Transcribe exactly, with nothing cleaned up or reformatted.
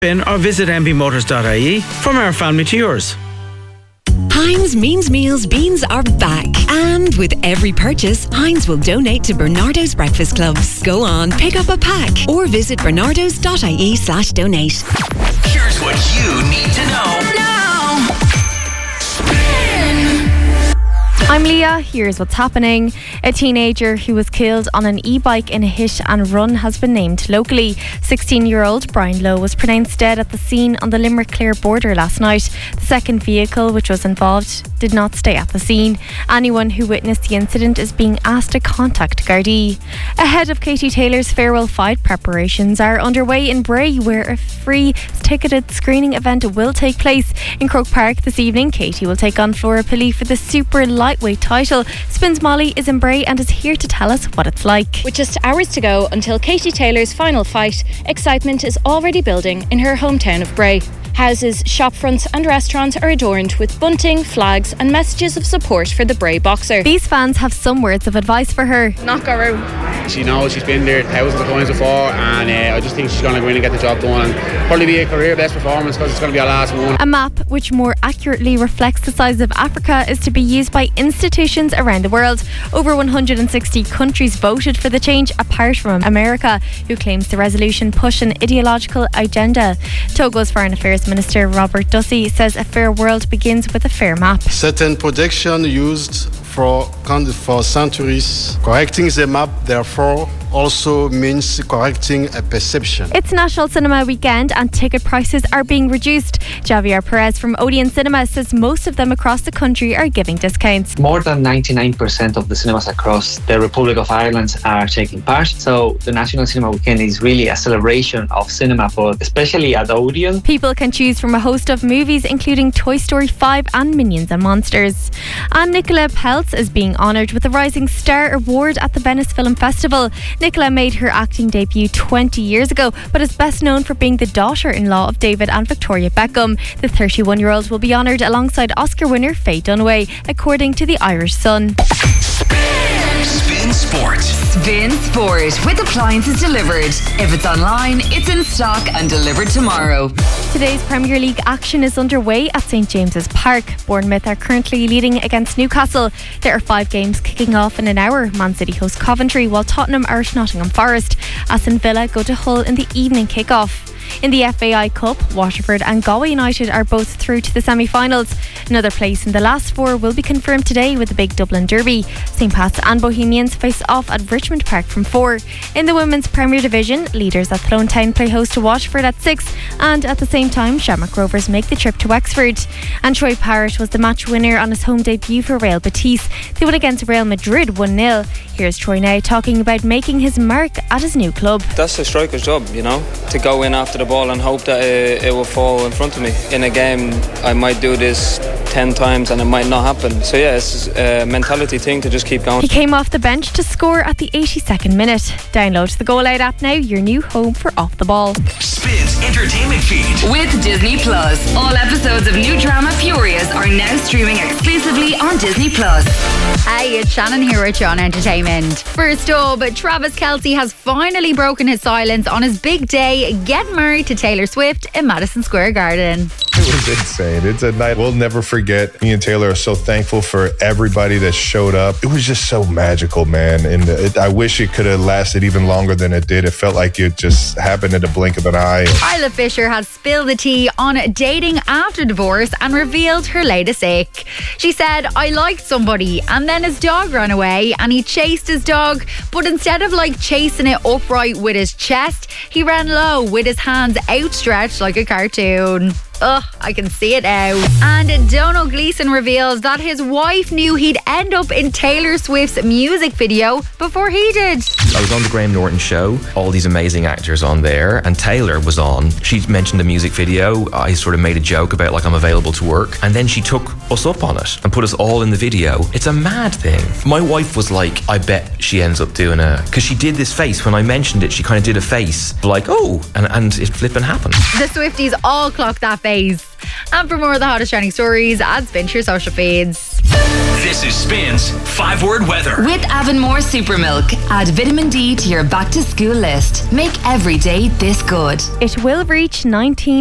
In or visit m b motors dot i e. From our family to yours. Heinz Means Meals beans are back. And with every purchase, Heinz will donate to Bernardo's Breakfast Clubs. Go on, pick up a pack or visit bernardos dot i e slash donate. Here's what you need to know now. I'm Leah, here's what's happening. A teenager who was killed on an e-bike in a hit and run has been named locally. sixteen-year-old Brian Lowe was pronounced dead at the scene on the Limerick-Clare border last night. The second vehicle which was involved did not stay at the scene. Anyone who witnessed the incident is being asked to contact Gardaí. Ahead of Katie Taylor's farewell fight, preparations are underway in Bray, where a free ticketed screening event will take place. In Croke Park this evening, Katie will take on Flora Pilley for the super lightweight title. Spins Molly is in Bray and is here to tell us what it's like. With just hours to go until Katie Taylor's final fight, excitement is already building in her hometown of Bray. Houses, shop fronts and restaurants are adorned with bunting, flags and messages of support for the Bray boxer. These fans have some words of advice for her. Knock her out. She knows she's been there thousands of times before, and uh, I just think she's going to go in and get the job done and probably be a career best performance because it's going to be our last one. A map which more accurately reflects the size of Africa is to be used by institutions around the world. Over one hundred sixty countries voted for the change, apart from America, who claims the resolution push an ideological agenda. Togo's Foreign Affairs Minister Robert Dussey says a fair world begins with a fair map. Certain projection used for, for centuries. Correcting the map, therefore, also means correcting a perception. It's National Cinema Weekend and ticket prices are being reduced. Javier Perez from Odeon Cinema says most of them across the country are giving discounts. More than ninety-nine percent of the cinemas across the Republic of Ireland are taking part. So the National Cinema Weekend is really a celebration of cinema, but especially at Odeon. People can choose from a host of movies including Toy Story five and Minions and Monsters. And Nicola Peltz is being honoured with the Rising Star Award at the Venice Film Festival. Nicola made her acting debut twenty years ago, but is best known for being the daughter-in-law of David and Victoria Beckham. The thirty-one-year-old will be honoured alongside Oscar winner Faye Dunaway, according to the Irish Sun. Spin Sport. Spin Sport with appliances delivered. If it's online, it's in stock and delivered tomorrow. Today's Premier League action is underway at St James's Park. Bournemouth are currently leading against Newcastle. There are five games kicking off in an hour. Man City host Coventry, while Tottenham are at Nottingham Forest. Aston Villa go to Hull in the evening kick-off. In the F A I Cup, Waterford and Galway United are both through to the semi-finals. Another place in the last four will be confirmed today with the big Dublin Derby. St Pat's and Bohemians face off at Richmond Park from four. In the Women's Premier Division, leaders at Thlone Town play host to Waterford at six, and at the same time Shamrock Rovers make the trip to Wexford. And Troy Parrott was the match winner on his home debut for Real Betis. They won against Real Madrid one nil. Here's Troy now talking about making his mark at his new club. That's a striker's job, you know, to go in after the ball and hope that it, it will fall in front of me. In a game, I might do this ten times and it might not happen. So yeah, it's a mentality thing to just keep going. He came off the bench to score at the eighty-second minute. Download the Goal Out app now, your new home for Off the Ball. Spins Entertainment Feed. With Disney Plus. All episodes of new drama Furious are now streaming exclusively on Disney Plus. Hey, it's Shannon here with John Entertainment. First up, Travis Kelce has finally broken his silence on his big day, getting married to Taylor Swift in Madison Square Garden. It was insane. It's a night we'll never forget. Me and Taylor are so thankful for everybody that showed up. It was just so magical, man. And it, I wish it could have lasted even longer than it did. It felt like it just happened in the blink of an eye. Isla Fisher has spilled the tea on dating after divorce and revealed her latest ick. She said, I liked somebody and then his dog ran away and he chased his dog, but instead of like chasing it upright with his chest, he ran low with his hands outstretched like a cartoon. Ugh, I can see it now. And Donald Gleason reveals that his wife knew he'd end up in Taylor Swift's music video before he did. I was on the Graham Norton show, all these amazing actors on there, and Taylor was on. She mentioned the music video. I sort of made a joke about like I'm available to work, and then she took us up on it and put us all in the video. It's a mad thing. My wife was like, I bet she ends up doing a, because she did this face when I mentioned it. She kind of did a face like, oh, and, and it flipping happened. The Swifties all clocked that face. And for more of the hottest trending stories, add Spin to your social feeds. This is Spins five word weather. With Avonmore Super Milk, add vitamin D to your back to school list. Make every day this good. It will reach nineteen